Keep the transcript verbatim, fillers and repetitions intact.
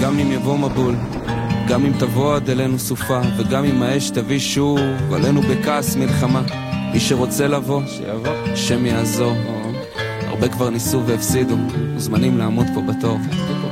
גם אם יבוא מבול, גם אם תבוא עד אלינו סופה, וגם אם האש תביא שוב עלינו בכעס מלחמה. מי שרוצה לבוא, שיבוא, השם יעזור. הרבה כבר ניסו והפסידו, מוזמנים לעמוד פה בתור.